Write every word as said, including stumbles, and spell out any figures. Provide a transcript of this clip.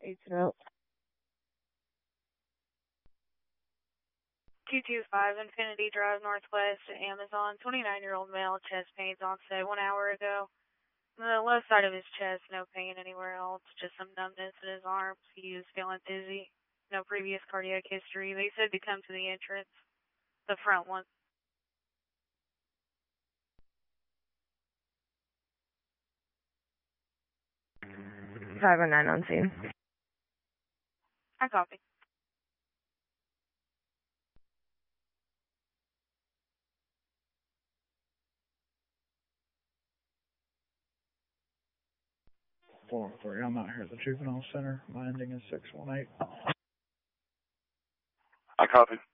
Eight zero. two two five Infinity Drive Northwest, Amazon. twenty-nine-year-old male, chest pains onset one hour ago. The left side of his chest, no pain anywhere else, just some numbness in his arms. He was feeling dizzy. No previous cardiac history. They said to come to the entrance, the front one. five oh nine on scene. I copy. four oh three, I'm out here at the Juvenile Center. My ending is six one eight. I copy.